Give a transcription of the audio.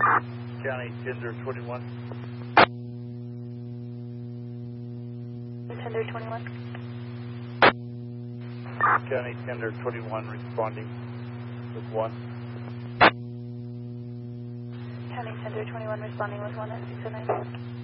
County Tender 21. Tender 21. County Tender 21 responding with 1. County Tender 21 responding with 1 at 609.